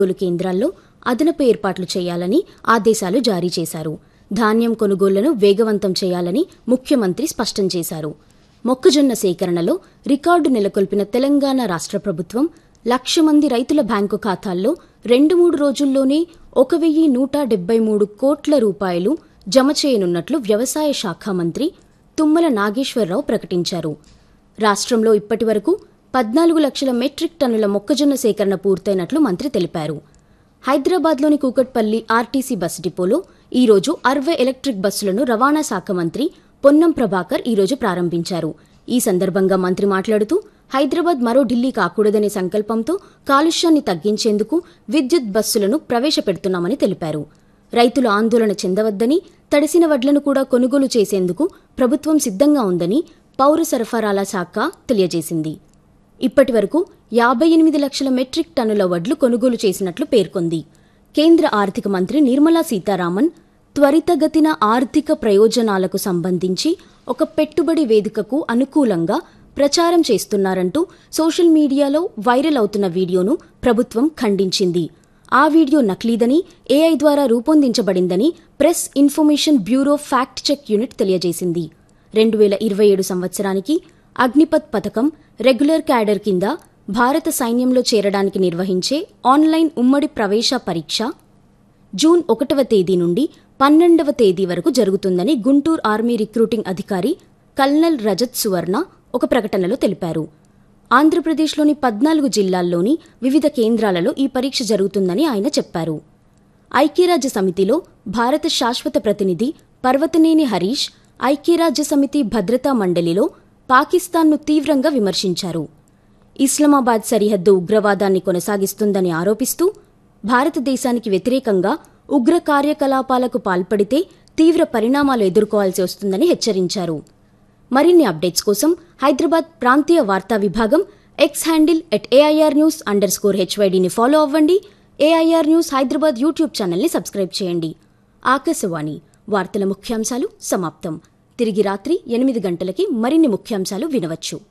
కొనుగోలు కేంద్రాల్లో అదనపు ఏర్పాట్లు చేయాలని ఆదేశాలు జారీ చేశారు. ధాన్యం కొనుగోళ్లను వేగవంతం చేయాలని ముఖ్యమంత్రి స్పష్టం చేశారు. మొక్కజొన్న సేకరణలో రికార్డు నెలకొల్పిన తెలంగాణ రాష్ట్ర ప్రభుత్వం 1,00,000 మంది రైతుల బ్యాంకు ఖాతాల్లో 2-3 రోజుల్లోనే 1,173 కోట్ల రూపాయలు జమ చేయనున్నట్లు వ్యవసాయ శాఖ మంత్రి తుమ్మల నాగేశ్వరరావు ప్రకటించారు. రాష్ట్రంలో ఇప్పటివరకు 14 లక్షల మెట్రిక్ టన్నుల మొక్కజొన్న సేకరణ పూర్తయినట్లు మంత్రి తెలిపారు. హైదరాబాద్లోని కూకట్పల్లి ఆర్టీసీ బస్ డిపోలో ఈరోజు 60 ఎలక్ట్రిక్ బస్సులను రవాణా శాఖ మంత్రి పొన్నం ప్రభాకర్ ఈరోజు ప్రారంభించారు. ఈ సందర్భంగా మంత్రి మాట్లాడుతూ హైదరాబాద్ మరో ఢిల్లీ కాకూడదనే సంకల్పంతో కాలుష్యాన్ని తగ్గించేందుకు విద్యుత్ బస్సులను ప్రవేశపెడుతున్నామని తెలిపారు. రైతులు ఆందోళన చెందవద్దని, తడిసిన వడ్లను కూడా కొనుగోలు చేసేందుకు ప్రభుత్వం సిద్ధంగా ఉందని పౌర సరఫరాల శాఖ తెలియజేసింది. ఇప్పటివరకు 58 లక్షల మెట్రిక్ టన్నుల వడ్లు కొనుగోలు చేసినట్లు పేర్కొంది. కేంద్ర ఆర్థిక మంత్రి నిర్మలా సీతారామన్ త్వరితగతిన ఆర్థిక ప్రయోజనాలకు సంబంధించి ఒక పెట్టుబడి వేదికకు అనుకూలంగా ప్రచారం చేస్తున్నారంటూ సోషల్ మీడియాలో వైరల్ అవుతున్న వీడియోను ప్రభుత్వం ఖండించింది. ఆ వీడియో నకిలీదని, ఏఐ ద్వారా రూపొందించబడిందని press information bureau fact check unit తెలియజేసింది. 2027 సంవత్సరానికి అగ్నిపథ్ పథకం రెగ్యులర్ క్యాడర్ కింద భారత సైన్యంలో చేరడానికి నిర్వహించే ఆన్లైన్ ఉమ్మడి ప్రవేశ పరీక్ష జూన్ 1వ తేదీ నుండి 12వ తేదీ వరకు జరుగుతుందని గుంటూరు ఆర్మీ రిక్రూటింగ్ అధికారి కల్నల్ రజత్ సువర్ణ ఒక ప్రకటనలో తెలిపారు. ఆంధ్రప్రదేశ్లోని 14 జిల్లాల్లోని వివిధ కేంద్రాలలో ఈ పరీక్ష జరుగుతుందని ఆయన చెప్పారు. ఐక్యరాజ్య సమితిలో భారత శాశ్వత ప్రతినిధి పర్వతనేని హరీష్ ఐక్యరాజ్య సమితి భద్రతా మండలిలో పాకిస్తాన్ను తీవ్రంగా విమర్శించారు. ఇస్లామాబాద్ సరిహద్దు ఉగ్రవాదాన్ని కొనసాగిస్తుందని ఆరోపిస్తూ భారతదేశానికి వ్యతిరేకంగా ఉగ్ర కార్యకలాపాలకు పాల్పడితే తీవ్ర పరిణామాలు ఎదుర్కోవాల్సి వస్తుందని హెచ్చరించారు. మరిన్ని అప్డేట్స్ కోసం హైదరాబాద్ ప్రాంతీయ వార్తా విభాగం ఎక్స్ హ్యాండిల్ @AIR_News_HYDని ఫాలో అవ్వండి. AIR న్యూస్ హైదరాబాద్ యూట్యూబ్ ఛానల్ని సబ్స్క్రైబ్ చేయండి. ఆకాశవాణి వార్తల ముఖ్యాంశాలు సమాప్తం. తిరిగి రాత్రి 8 గంటలకి మరిన్ని ముఖ్యాంశాలు వినవచ్చు.